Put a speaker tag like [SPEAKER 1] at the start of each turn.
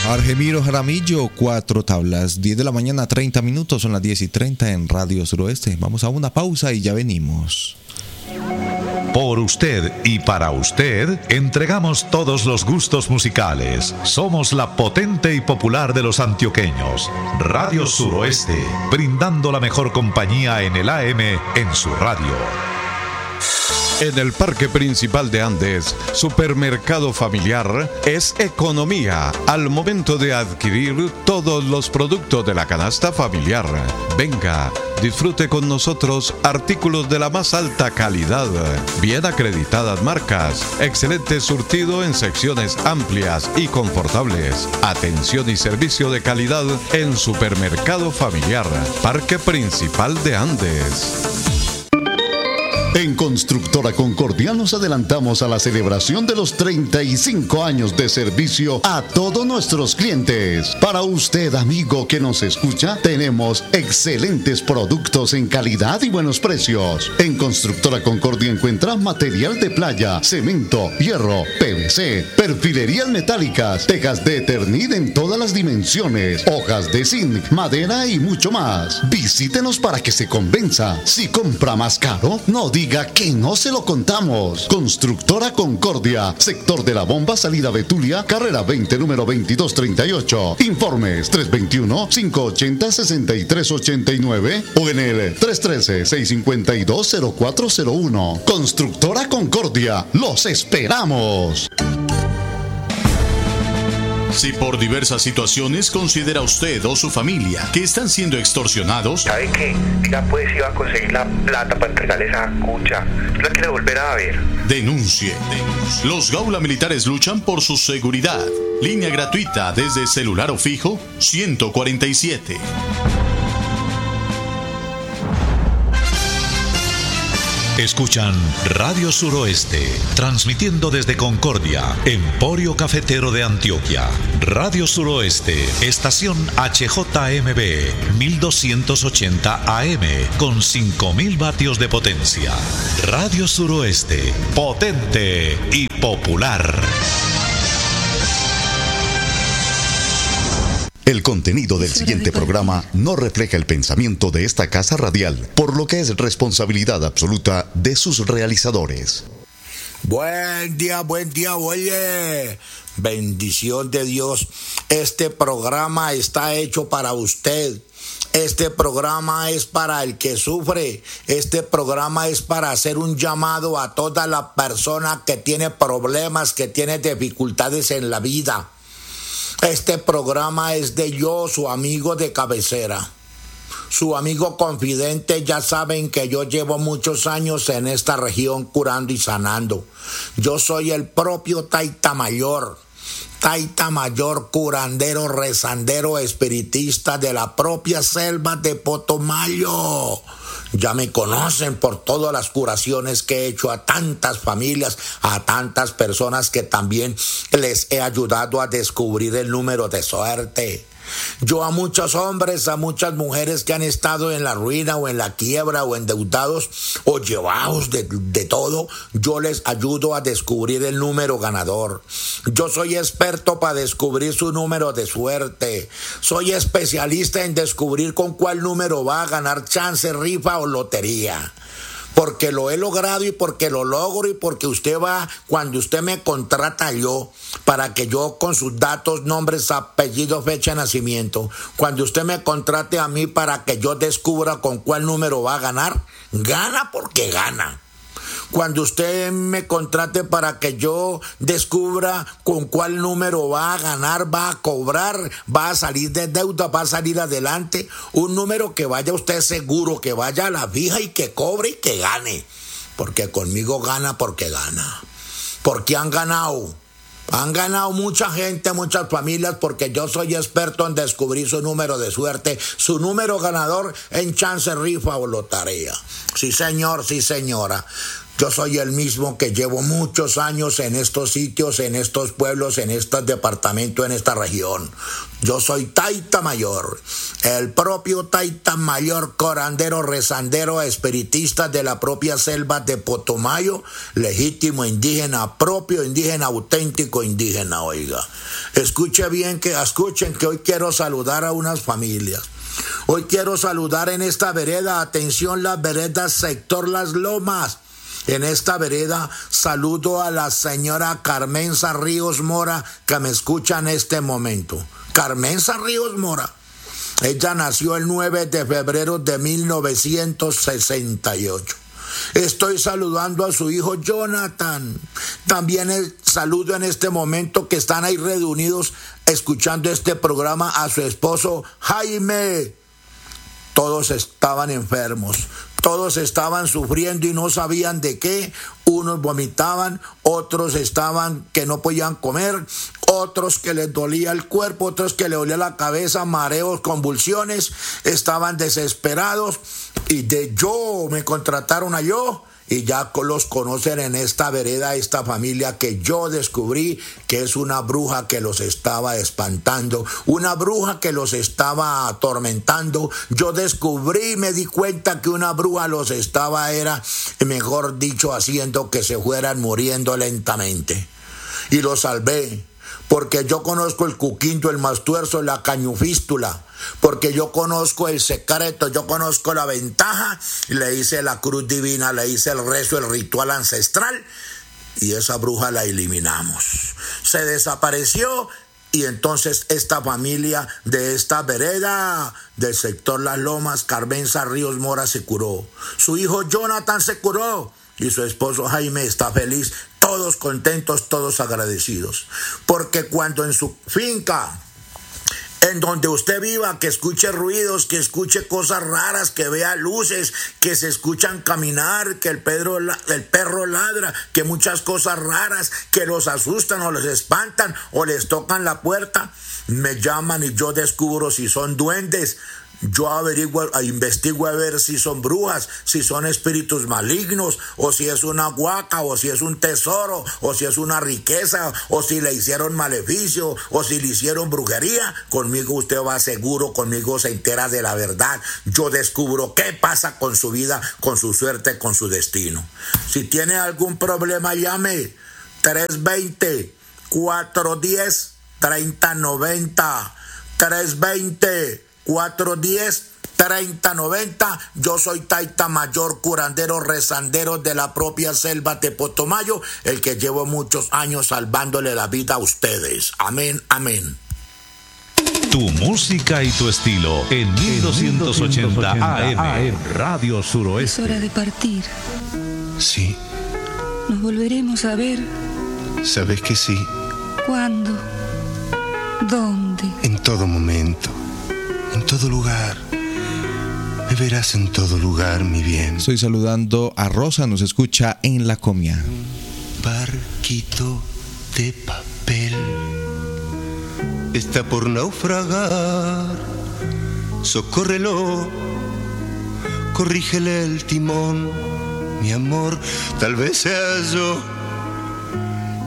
[SPEAKER 1] Argemiro Jaramillo, 4 tablas, 10 de la mañana, 30 minutos, son las 10:30 en Radio Suroeste. Vamos a una pausa y ya venimos.
[SPEAKER 2] Por usted y para usted, entregamos todos los gustos musicales. Somos la potente y popular de los antioqueños. Radio Suroeste, brindando la mejor compañía en el AM en su radio.
[SPEAKER 3] En el Parque Principal de Andes, Supermercado Familiar es economía al momento de adquirir todos los productos de la canasta familiar. Venga, disfrute con nosotros artículos de la más alta calidad, bien acreditadas marcas, excelente surtido en secciones amplias y confortables, atención y servicio de calidad en Supermercado Familiar, Parque Principal de Andes.
[SPEAKER 4] En Constructora Concordia nos adelantamos a la celebración de los 35 años de servicio a todos nuestros clientes. Para usted, amigo que nos escucha, tenemos excelentes productos en calidad y buenos precios. En Constructora Concordia encuentra material de playa, cemento, hierro, PVC, perfilerías metálicas, tejas de Eternit en todas las dimensiones, hojas de zinc, madera y mucho más. Visítenos para que se convenza. Si compra más caro, no diga que no se lo contamos. Constructora Concordia, sector de la Bomba, salida Betulia, carrera 20, número 2238. Informes 321-580-6389 o en el 313-652-0401. Constructora Concordia, los esperamos.
[SPEAKER 5] Si por diversas situaciones considera usted o su familia que están siendo extorsionados,
[SPEAKER 6] ¿sabe qué? Ya pues iba a conseguir la plata para entregarle esa cucha. La quiere volver a ver.
[SPEAKER 5] Denuncie. Los Gaula Militares luchan por su seguridad. Línea gratuita desde celular o fijo 147.
[SPEAKER 2] Escuchan Radio Suroeste, transmitiendo desde Concordia, Emporio Cafetero de Antioquia. Radio Suroeste, estación HJMB, 1280 AM, con 5000 vatios de potencia. Radio Suroeste, potente y popular.
[SPEAKER 4] El contenido del siguiente programa no refleja el pensamiento de esta casa radial, por lo que es responsabilidad absoluta de sus realizadores.
[SPEAKER 7] Buen día, oye. Bendición de Dios. Este programa está hecho para usted. Este programa es para el que sufre. Este programa es para hacer un llamado a toda la persona que tiene problemas, que tiene dificultades en la vida. Este programa es de yo, su amigo de cabecera, su amigo confidente. Ya saben que yo llevo muchos años en esta región curando y sanando. Yo soy el propio Taita Mayor, curandero, rezandero, espiritista de la propia selva de Potomayo. Ya me conocen por todas las curaciones que he hecho a tantas familias, a tantas personas que también les he ayudado a descubrir el número de suerte. Yo a muchos hombres, a muchas mujeres que han estado en la ruina o en la quiebra o endeudados o llevados de todo, yo les ayudo a descubrir el número ganador. Yo soy experto para descubrir su número de suerte. Soy especialista en descubrir con cuál número va a ganar chance, rifa o lotería. Porque lo he logrado y porque lo logro y porque usted va, cuando usted me contrata yo, para que yo con sus datos, nombres, apellidos, fecha de nacimiento, cuando usted me contrate a mí para que yo descubra con cuál número va a ganar, gana porque gana. Cuando usted me contrate para que yo descubra con cuál número va a ganar, va a cobrar, va a salir de deuda, va a salir adelante, un número que vaya usted seguro, que vaya a la fija y que cobre y que gane. Porque conmigo gana porque gana. Porque han ganado. Han ganado mucha gente, muchas familias, porque yo soy experto en descubrir su número de suerte, su número ganador en chance, rifa o lotería. Sí, señor, sí, señora. Yo soy el mismo que llevo muchos años en estos sitios, en estos pueblos, en estos departamentos, en esta región. Yo soy Taita Mayor, el propio Taita Mayor, curandero, rezandero, espiritista de la propia selva de Potomayo, legítimo indígena, propio indígena, auténtico indígena, oiga. Escuchen que hoy quiero saludar a unas familias. Hoy quiero saludar en esta vereda, atención, las veredas sector Las Lomas. En esta vereda saludo a la señora Carmenza Ríos Mora, que me escucha en este momento. Carmenza Ríos Mora. Ella nació el 9 de febrero de 1968. Estoy saludando a su hijo Jonathan. También saludo en este momento que están ahí reunidos escuchando este programa a su esposo Jaime. Todos estaban enfermos. Todos estaban sufriendo y no sabían de qué. Unos vomitaban, otros estaban que no podían comer, otros que les dolía el cuerpo, otros que les dolía la cabeza, mareos, convulsiones. Estaban desesperados y me contrataron a yo. Y ya los conocen en esta vereda, esta familia que yo descubrí que es una bruja que los estaba espantando, una bruja que los estaba atormentando. Yo descubrí, me di cuenta que una bruja los estaba, mejor dicho, haciendo que se fueran muriendo lentamente. Y los salvé. Porque yo conozco el cuquindo, el mastuerzo, la cañufístula. Porque yo conozco el secreto, yo conozco la ventaja. Y le hice la cruz divina, le hice el rezo, el ritual ancestral. Y esa bruja la eliminamos. Se desapareció. Y entonces esta familia de esta vereda del sector Las Lomas, Carmenza Ríos Mora, se curó. Su hijo Jonathan se curó. Y su esposo Jaime está feliz, todos contentos, todos agradecidos. Porque cuando en su finca, en donde usted viva, que escuche ruidos, que escuche cosas raras, que vea luces, que se escuchan caminar, que el perro ladra, que muchas cosas raras, que los asustan o los espantan o les tocan la puerta, me llaman y yo descubro si son duendes. Yo investigo a ver si son brujas, si son espíritus malignos, o si es una huaca, o si es un tesoro, o si es una riqueza, o si le hicieron maleficio, o si le hicieron brujería. Conmigo usted va seguro, conmigo se entera de la verdad. Yo descubro qué pasa con su vida, con su suerte, con su destino. Si tiene algún problema, llame 320-410-3090. 320-410-3090. Yo soy Taita Mayor, curandero, rezandero de la propia selva de Potomayo, el que llevo muchos años salvándole la vida a ustedes. Amén, amén.
[SPEAKER 2] Tu música y tu estilo en 1280 AM Radio Suroeste.
[SPEAKER 8] Es hora de partir.
[SPEAKER 9] Sí.
[SPEAKER 8] Nos volveremos a ver.
[SPEAKER 9] ¿Sabes que sí?
[SPEAKER 8] ¿Cuándo? ¿Dónde?
[SPEAKER 9] En todo momento, en todo lugar. Me verás en todo lugar, mi bien.
[SPEAKER 1] Estoy saludando a Rosa, nos escucha en La Comia.
[SPEAKER 9] Barquito de papel está por naufragar. Socórrelo, corrígele el timón, mi amor. Tal vez sea yo